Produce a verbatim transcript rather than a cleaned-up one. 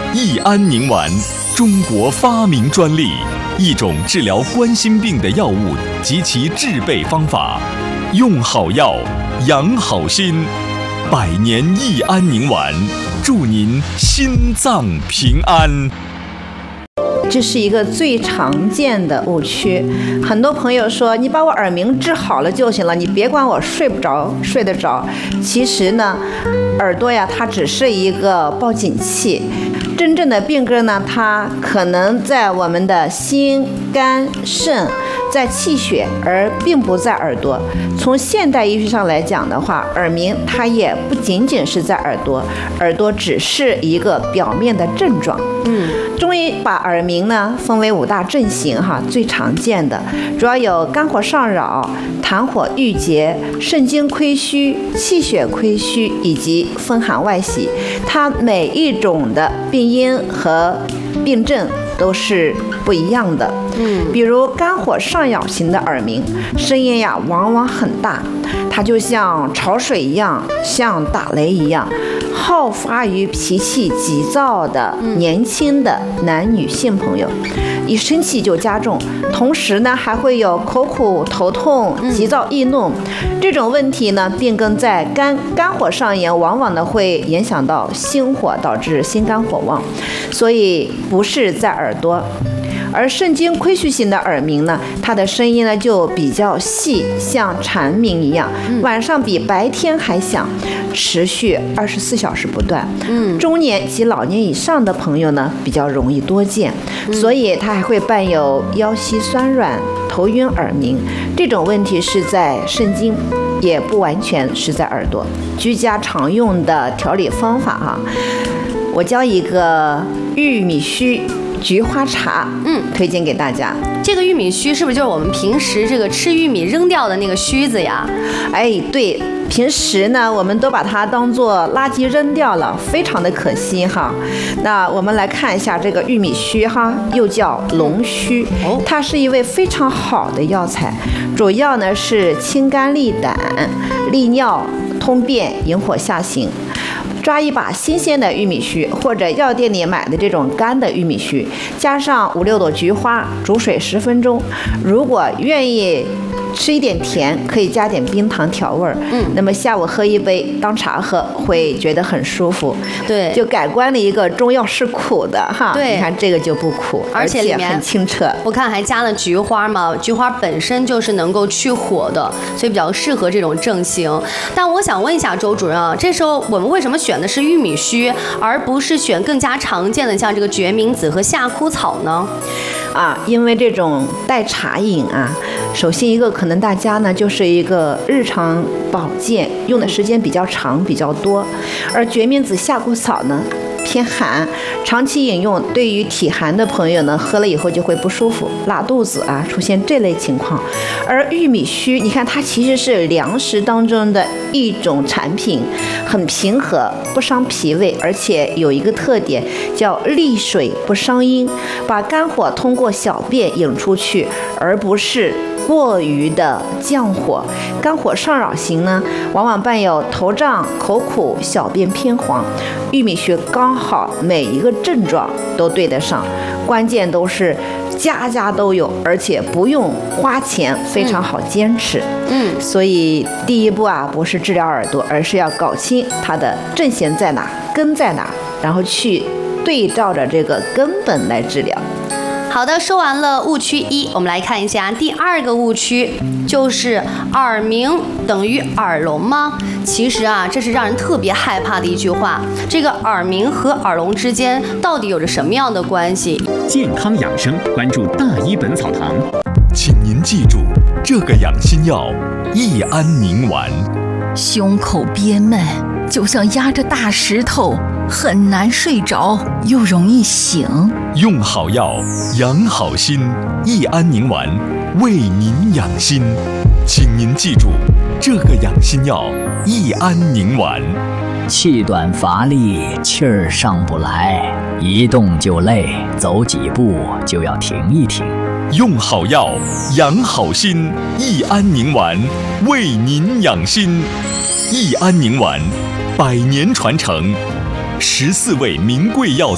益安宁丸，中国发明专利，一种治疗冠心病的药物及其制备方法。用好药，养好心。百年益安宁丸，祝您心脏平安。 这是一个最常见的误区，很多朋友说你把我耳鸣治好了就行了，你别管我睡不着睡得着。其实呢，耳朵呀它只是一个报警器，真正的病根呢它可能在我们的心肝肾，在气血，而并不在耳朵。从现代医学上来讲的话，耳鸣它也不仅仅是在耳朵，耳朵只是一个表面的症状。嗯，中医把耳鸣呢分为五大症型哈，最常见的主要有肝火上扰、痰火郁结、肾精亏虚、气血亏虚以及风寒外袭。它每一种的病因和病症都是不一样的。嗯，比如肝火上扰型的耳鸣，声音呀往往很大，它就像潮水一样，像打雷一样，好发于脾气急躁的年轻的男女性朋友，一生气就加重，同时呢还会有口苦、头痛、急躁易怒。这种问题呢，病根在肝，肝火上炎，往往呢会影响到心火，导致心肝火旺，所以不是在耳朵。而肾精亏虚型的耳鸣呢，它的声音呢就比较细，像蝉鸣一样，晚上比白天还响，持续二十四小时不断。嗯，中年及老年以上的朋友呢比较容易多见，所以它还会伴有腰膝酸软、头晕耳鸣。这种问题是在肾经，也不完全是在耳朵。居家常用的调理方法哈，我教一个玉米须菊花茶，嗯，推荐给大家。 这个玉米须是不是就是我们平时这个吃玉米扔掉的那个须子呀？ 哎，对，平时呢我们都把它当做垃圾扔掉了，非常的可惜哈。那我们来看一下这个玉米须哈，又叫龙须，它是一味非常好的药材，主要呢是清肝利胆、利尿、通便、引火下行。抓一把新鲜的玉米须，或者药店里买的这种干的玉米须，加上五六朵菊花，煮水十分钟。如果愿意吃一点甜，可以加点冰糖调味儿。嗯，那么下午喝一杯当茶喝，会觉得很舒服。 对， 就改观了一个中药是苦的哈。 对， 你看这个就不苦， 而且里面很清澈。 我看还加了菊花嘛，菊花本身就是能够去火的，所以比较适合这种症型。但我想问一下周主任啊，这时候我们为什么选的是玉米须，而不是选更加常见的像这个决明子和夏枯草呢？ 啊，因为这种代茶饮啊，首先一个可能大家呢就是一个日常保健用的时间比较长比较多，而决明子、夏枯草呢偏寒，长期饮用对于体寒的朋友呢，喝了以后就会不舒服、拉肚子啊，出现这类情况。而玉米须，你看它其实是粮食当中的一种产品，很平和，不伤脾胃，而且有一个特点叫利水不伤阴，把肝火通过小便引出去，而不是过于的降火。肝火上扰型呢，往往伴有头胀、口苦、小便偏黄。玉米须刚好每一个症状都对得上，关键都是家家都有，而且不用花钱，非常好坚持。嗯，所以第一步啊，不是治疗耳朵，而是要搞清它的症型在哪，根在哪，然后去对照着这个根本来治疗。 好的，说完了误区一，我们来看一下第二个误区，就是耳鸣等于耳聋吗？其实啊，这是让人特别害怕的一句话。这个耳鸣和耳聋之间到底有着什么样的关系？ 健康养生，关注大医本草堂。 请您记住，这个养心药益安宁丸。 胸口憋闷，就像压着大石头，很难睡着，又容易醒。 用好药，养好心，益安宁丸为您养心。请您记住，这个养心药益安宁丸。 气短乏力，气儿上不来，一动就累，走几步就要停一停。 用好药，养好心，益安宁丸为您养心。益安宁丸，百年传承，十四味名贵药